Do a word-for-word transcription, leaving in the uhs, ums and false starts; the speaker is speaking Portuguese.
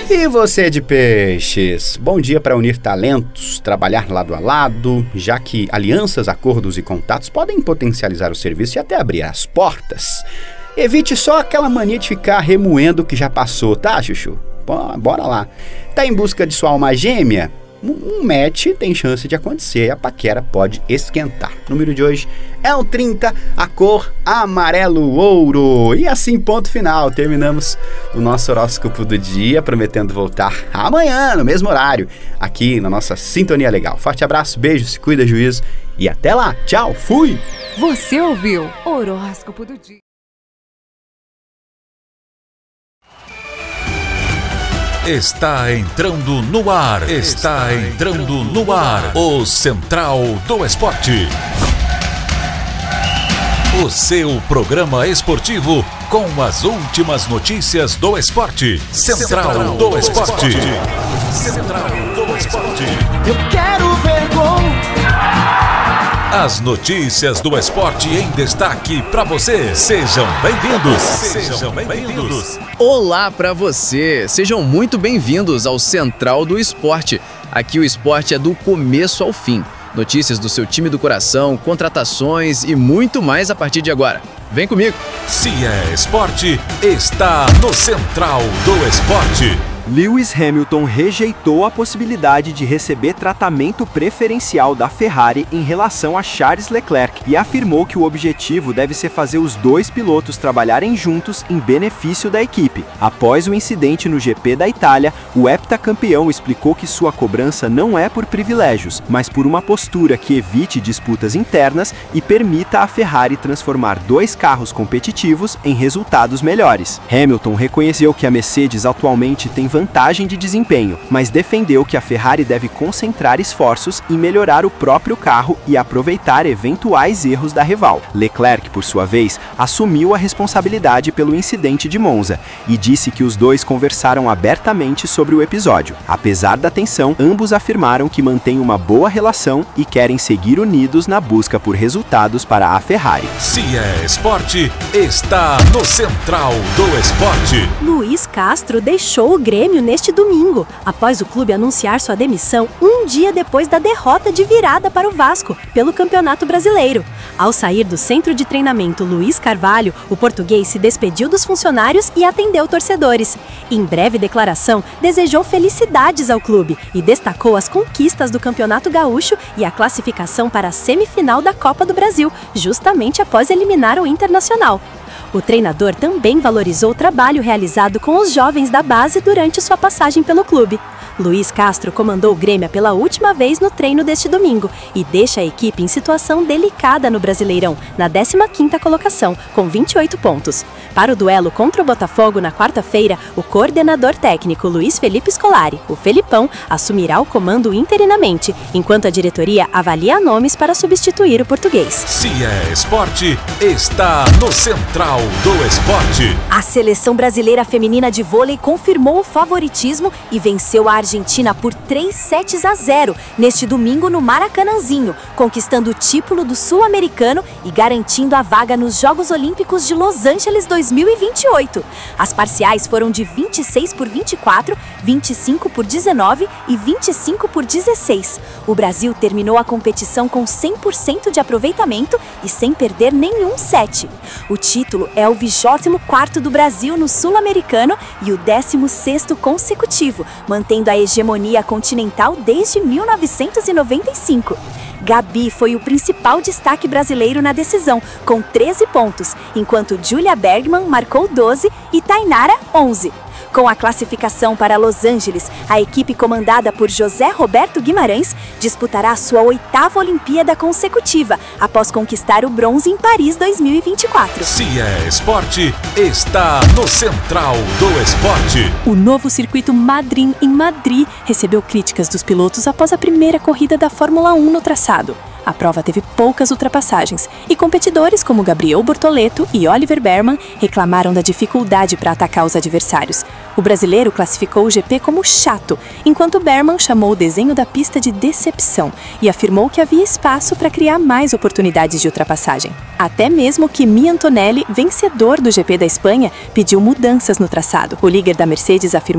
E você de peixes, bom dia para unir talentos, trabalhar lado a lado, já que alianças, acordos e contatos podem potencializar o serviço e até abrir as portas. Evite só aquela mania de ficar remoendo o que já passou, tá, Chuchu? Bora lá. Tá em busca de sua alma gêmea? Um match tem chance de acontecer e a paquera pode esquentar. O número de hoje é o trinta, a cor amarelo ouro. E assim, ponto final, terminamos o nosso horóscopo do dia, prometendo voltar amanhã, no mesmo horário, aqui na nossa Sintonia Legal. Forte abraço, beijo, se cuida, juízo e até lá. Tchau, fui! Você ouviu Horóscopo do Dia. Está entrando no ar, está entrando no ar, o Central do Esporte. O seu programa esportivo com as últimas notícias do esporte. Central do Esporte. Central do Esporte. Eu quero ver gol. As notícias do esporte em destaque para você. Sejam bem-vindos. Sejam bem-vindos. Olá para você. Sejam muito bem-vindos ao Central do Esporte. Aqui o esporte é do começo ao fim. Notícias do seu time do coração, contratações e muito mais a partir de agora. Vem comigo. Se é esporte, está no Central do Esporte. Lewis Hamilton rejeitou a possibilidade de receber tratamento preferencial da Ferrari em relação a Charles Leclerc e afirmou que o objetivo deve ser fazer os dois pilotos trabalharem juntos em benefício da equipe. Após o incidente no G P da Itália, o heptacampeão explicou que sua cobrança não é por privilégios, mas por uma postura que evite disputas internas e permita à Ferrari transformar dois carros competitivos em resultados melhores. Hamilton reconheceu que a Mercedes atualmente tem vantagem de desempenho, mas defendeu que a Ferrari deve concentrar esforços em melhorar o próprio carro e aproveitar eventuais erros da rival. Leclerc, por sua vez, assumiu a responsabilidade pelo incidente de Monza e disse que os dois conversaram abertamente sobre o episódio. Apesar da tensão, ambos afirmaram que mantêm uma boa relação e querem seguir unidos na busca por resultados para a Ferrari. Se é esporte, está no Central do Esporte. Luiz Castro deixou o Grêmio neste domingo, após o clube anunciar sua demissão um dia depois da derrota de virada para o Vasco pelo Campeonato Brasileiro. Ao sair do centro de treinamento Luiz Carvalho, o português se despediu dos funcionários e atendeu torcedores. Em breve declaração, desejou felicidades ao clube e destacou as conquistas do Campeonato Gaúcho e a classificação para a semifinal da Copa do Brasil, justamente após eliminar o Internacional. O treinador também valorizou o trabalho realizado com os jovens da base durante sua passagem pelo clube. Luiz Castro comandou o Grêmio pela última vez no treino deste domingo e deixa a equipe em situação delicada no Brasileirão, na décima quinta colocação, com vinte e oito pontos. Para o duelo contra o Botafogo na quarta-feira, o coordenador técnico Luiz Felipe Scolari, o Felipão, assumirá o comando interinamente, enquanto a diretoria avalia nomes para substituir o português. Se é esporte, está no Central do Esporte. A seleção brasileira feminina de vôlei confirmou o favoritismo e venceu a Argentina por três sets a zero neste domingo no Maracanãzinho, conquistando o título do Sul-Americano e garantindo a vaga nos Jogos Olímpicos de Los Angeles dois mil e vinte e oito. As parciais foram de vinte e seis por vinte e quatro, vinte e cinco por dezenove e vinte e cinco por dezesseis. O Brasil terminou a competição com cem por cento de aproveitamento e sem perder nenhum set. O título é o vigésimo quarto do Brasil no Sul-Americano e o décimo sexto consecutivo, mantendo a hegemonia continental desde mil novecentos e noventa e cinco. Gabi foi o principal destaque brasileiro na decisão, com treze pontos, enquanto Julia Bergman marcou doze e Tainara onze. Com a classificação para Los Angeles, a equipe comandada por José Roberto Guimarães disputará sua oitava Olimpíada consecutiva, após conquistar o bronze em Paris dois mil e vinte e quatro. Se é esporte, está no Central do Esporte. O novo circuito Madrid em Madrid recebeu críticas dos pilotos após a primeira corrida da Fórmula um no traçado. A prova teve poucas ultrapassagens e competidores como Gabriel Bortoleto e Oliver Behrman reclamaram da dificuldade para atacar os adversários. O brasileiro classificou o G P como chato, enquanto Behrman chamou o desenho da pista de decepção e afirmou que havia espaço para criar mais oportunidades de ultrapassagem. Até mesmo Kimi Antonelli, vencedor do G P da Espanha, pediu mudanças no traçado. O líder da Mercedes afirmou